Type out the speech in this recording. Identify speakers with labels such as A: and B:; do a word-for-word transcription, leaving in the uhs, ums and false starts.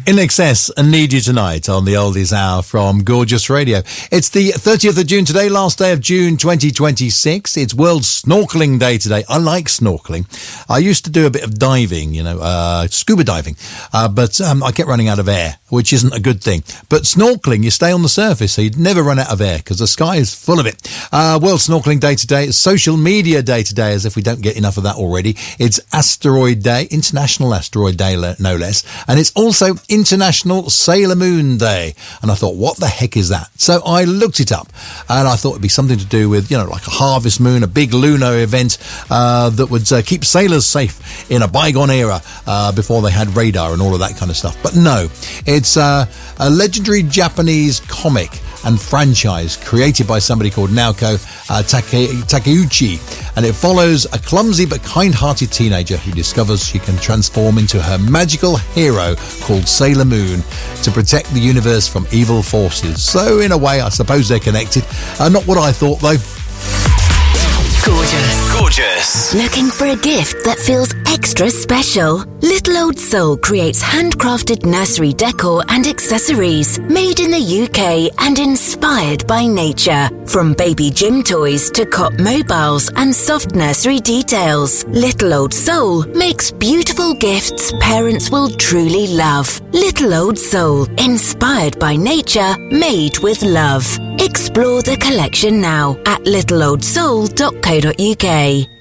A: In Excess and Need You Tonight on the Oldies Hour from Gorgeous Radio. It's the thirtieth of June today, last day of June twenty twenty-six. It's World Snorkeling Day today. I like snorkeling. I used to do a bit of diving, you know, uh, scuba diving, uh, but um, I kept running out of air, which isn't a good thing. But snorkeling, you stay on the surface, so you'd never run out of air because the sky is full of it. Uh, World Snorkeling Day today. It's Social Media Day today, as if we don't get enough of that already. It's Asteroid Day, International Asteroid Day, no less. And it's also International Sailor Moon Day. And I thought, what the heck is that? So I looked it up, and I thought it'd be something to do with, you know, like a harvest moon, a big lunar event uh, that would uh, keep sailors safe in a bygone era uh, before they had radar and all of that kind of stuff. But no, it's uh, a legendary Japanese comic and franchise created by somebody called Naoko uh, Take- Takeuchi, and it follows a clumsy but kind-hearted teenager who discovers she can transform into her magical hero called Sailor Moon to protect the universe from evil forces. So in a way, I suppose they're connected. Uh, not what I thought, though.
B: Gorgeous. Gorgeous. Looking for a gift that feels extra special? Little Old Soul creates handcrafted nursery decor and accessories made in the U K and inspired by nature. From baby gym toys to cot mobiles and soft nursery details, Little Old Soul makes beautiful gifts parents will truly love. Little Old Soul, inspired by nature, made with love. Explore the collection now at little old soul dot co dot uk.